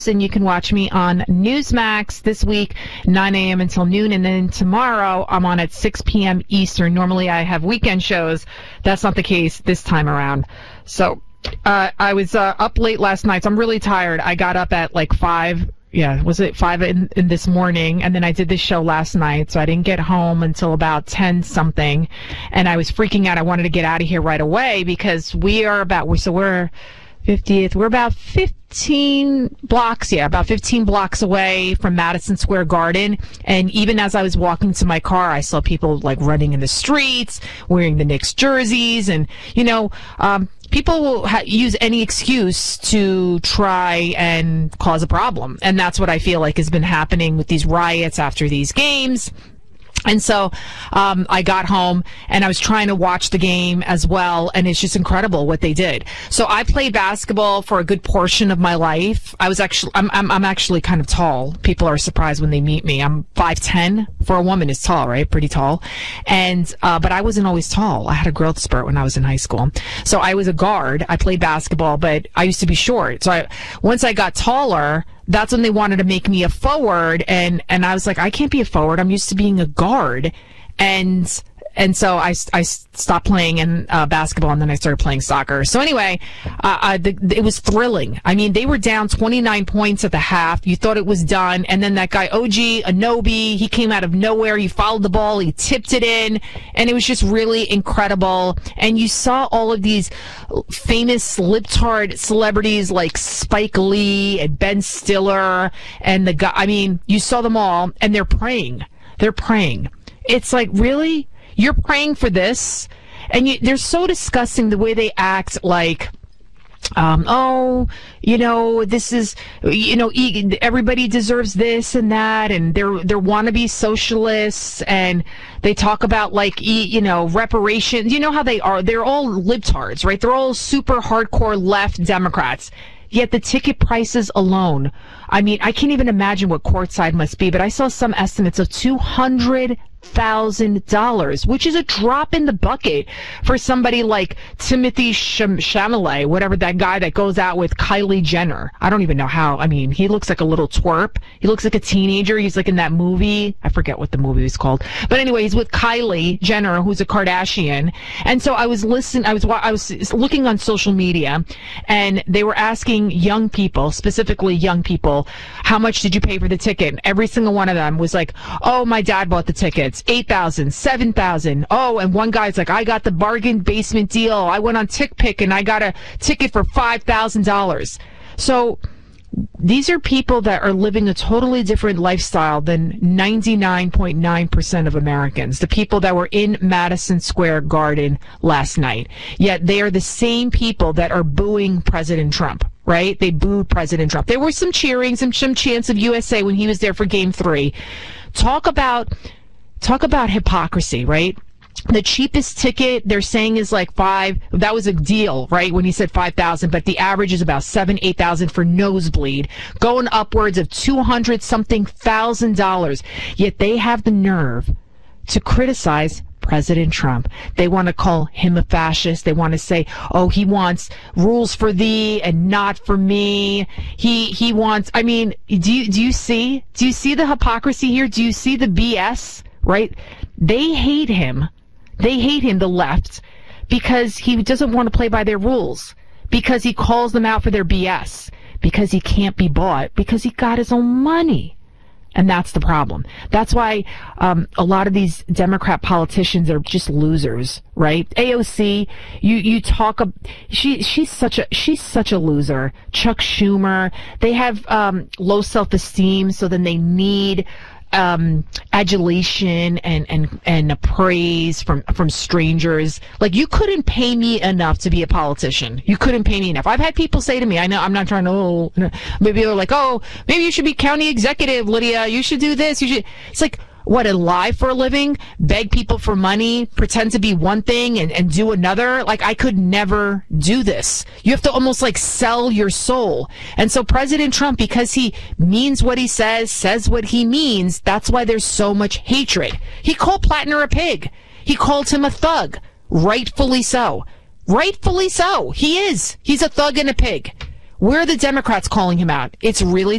And you can watch me on Newsmax this week, 9 a.m. until noon. And then tomorrow, I'm on at 6 p.m. Eastern. Normally, I have weekend shows. That's not the case this time around. So I was up late last night, so I'm really tired. I got up at like 5. Yeah, was it 5 in this morning? And then I did this show last night, so I didn't get home until about 10-something. And I was freaking out. I wanted to get out of here right away because we're 50th. We're about 15 blocks, about 15 blocks away from Madison Square Garden. And even as I was walking to my car, I saw people like running in the streets, wearing the Knicks jerseys. And, people will use any excuse to try and cause a problem. And that's what I feel like has been happening with these riots after these games. And so I got home and I was trying to watch the game as well, and it's just incredible what they did. So I played basketball for a good portion of my life. I'm actually kind of tall. People are surprised when they meet me. I'm 5'10". For a woman is tall, right? Pretty tall. And but I wasn't always tall. I had a growth spurt when I was in high school. So I was a guard. I played basketball, but I used to be short. So once I got taller, that's when they wanted to make me a forward, and I was like, I can't be a forward. I'm used to being a guard, and so I stopped playing in basketball, and then I started playing soccer. So anyway, it was thrilling. I mean, they were down 29 points at the half. You thought it was done, and then that guy OG Anunoby, he came out of nowhere. He fouled the ball, he tipped it in, and it was just really incredible. And you saw all of these famous libtard celebrities like Spike Lee and Ben Stiller, and the guy. I mean, you saw them all, and they're praying. They're praying. It's like, really? You're praying for this? And they're so disgusting the way they act, like, this is, everybody deserves this and that, and they're wannabe socialists, and they talk about, like, reparations. You know how they are. They're all libtards, right? They're all super hardcore left Democrats. Yet the ticket prices alone, I mean, I can't even imagine what courtside must be, but I saw some estimates of $200,000, which is a drop in the bucket for somebody like Timothy Chalamet, whatever that guy that goes out with Kylie Jenner. I don't even know how. I mean, he looks like a little twerp. He looks like a teenager. He's like in that movie. I forget what the movie was called. But anyway, he's with Kylie Jenner, who's a Kardashian. And so I was looking on social media, and they were asking young people, specifically young people, how much did you pay for the ticket? And every single one of them was like, oh, my dad bought the tickets, $8,000, $7,000. Oh, and one guy's like, I got the bargain basement deal. I went on TickPick and I got a ticket for $5,000. So these are people that are living a totally different lifestyle than 99.9% of Americans, the people that were in Madison Square Garden last night. Yet they are the same people that are booing President Trump, right? They booed President Trump. There was some cheering, some chants of USA when he was there for Game 3. Talk about hypocrisy, right? The cheapest ticket they're saying is like $5,000. That was a deal, right? When he said $5,000, but the average is about $7,000, $8,000 for nosebleed, going upwards of $200-something thousand. Yet they have the nerve to criticize President Trump. They want to call him a fascist. They want to say, oh, he wants rules for thee and not for me. He wants, I mean, do you see the hypocrisy here? Do you see the BS, right? They hate him. They hate him, the left, because he doesn't want to play by their rules, because he calls them out for their BS, because he can't be bought, because he got his own money. And that's the problem. That's why a lot of these Democrat politicians are just losers, right? AOC, you talk. She's such a loser. Chuck Schumer, they have low self-esteem, so then they need adulation and praise from strangers. Like, you couldn't pay me enough to be a politician. You couldn't pay me enough. I've had people say to me, I know I'm not trying to, maybe they're like, oh, maybe you should be county executive, Lydia. You should do this. You should. It's like, what, and lie for a living, beg people for money, pretend to be one thing and do another. Like, I could never do this. You have to almost like sell your soul. And so President Trump, because he means what he says what he means, that's why there's so much hatred. He called Plattner a pig. He called him a thug. Rightfully so. Rightfully so. He is. He's a thug and a pig. Where are the Democrats calling him out? It's really